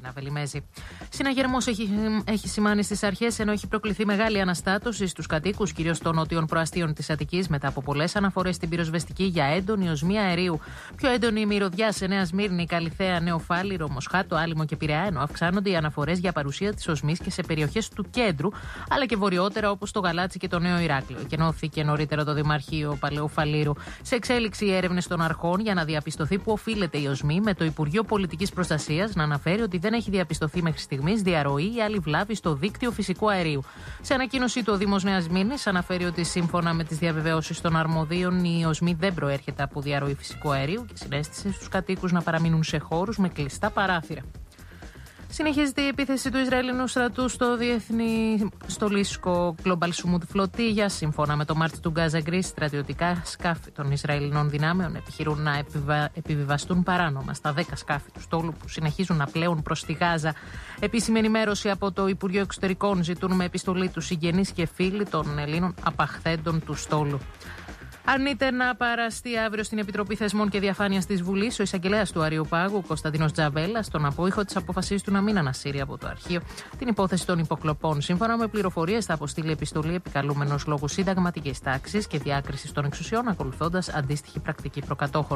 Έλενα Βελιμέζη. Συναγερμός έχει σημάνει στις αρχές, ενώ έχει προκληθεί μεγάλη αναστάτωση στους κατοίκους, κυρίως των νότιων προαστίων της Αττικής, μετά από πολλές αναφορές στην πυροσβεστική για έντονη οσμία αερίου. Πιο έντονη η μυρωδιά σε Νέα Σμύρνη, Καλιθέα, Νέο Φάληρο, Μοσχάτο, Άλυμο και Πειραιά, ενώ αυξάνονται οι αναφορές για παρουσία της οσμής και σε περιοχές του κέντρου, αλλά και βορειότερα όπως το Γαλάτσι και το Νέο Ηράκλειο. Εκενώθηκε νωρίτερα το Δημαρχείο Παλαιού Φαλήρου. Σε εξέλιξη οι έρευνες των αρχών για να διαπιστωθεί που οφείλεται η οσμή, με το Υπουργείο Πολιτικής Προστασίας να αναφέρει ότι δεν έχει διαπιστωθεί μέχρι στιγμής διαρροή ή άλλη βλάβη στο δίκτυο φυσικού αερίου. Σε ανακοίνωσή του, ο Δήμος Νέας Σμύρνης αναφέρει ότι σύμφωνα με τις διαβεβαιώσεις των αρμοδίων, η οσμή δεν προέρχεται από διαρροή φυσικού αερίου και συνέστησε στους κατοίκους να παραμείνουν σε χώρους με κλειστά παράθυρα. Συνεχίζεται η επίθεση του Ισραηλινού στρατού στο διεθνή στολίσκο Global Smooth Flotilla. Σύμφωνα με το Μάρτιο του Gaza Greece, στρατιωτικά σκάφη των Ισραηλινών δυνάμεων επιχειρούν να επιβιβαστούν παράνομα στα 10 σκάφη του στόλου που συνεχίζουν να πλέουν προς τη Γάζα. Επίσημη ενημέρωση από το Υπουργείο Εξωτερικών: ζητούν με επιστολή τους συγγενείς και φίλοι των Ελλήνων απαχθέντων του στόλου. Αρνείται να παραστεί αύριο στην Επιτροπή Θεσμών και Διαφάνειας της Βουλής ο εισαγγελέας του Αριοπάγου, Κωνσταντίνος Τζαβέλας, στον απόϊχο της απόφασής του να μην ανασύρει από το αρχείο την υπόθεση των υποκλοπών. Σύμφωνα με πληροφορίες, θα αποστείλει επιστολή επικαλούμενος λόγω συνταγματικής τάξης και διάκρισης των εξουσιών, ακολουθώντας αντίστοιχη πρακτική προκατόχων.